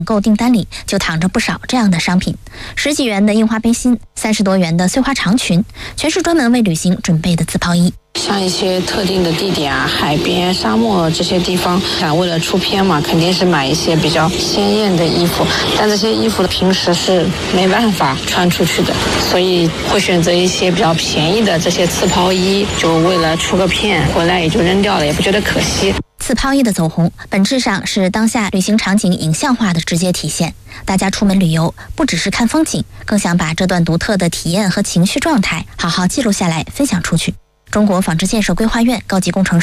购订单里就躺着不少这样的商品：10几元的印花背心，30多元的碎花长裙，全是专门为旅行准备的自泡衣。 像一些特定的地点啊，海边、沙漠这些地方，为了出片嘛，肯定是买一些比较鲜艳的衣服，但这些衣服平时是没办法穿出去的，所以会选择一些比较便宜的这些次泡衣，就为了出个片，回来也就扔掉了，也不觉得可惜。 次泡衣的走红，本质上是当下旅行场景影像化的直接体现。大家出门旅游，不只是看风景，更想把这段独特的体验和情绪状态好好记录下来，分享出去。中国纺织建设规划院高级工程师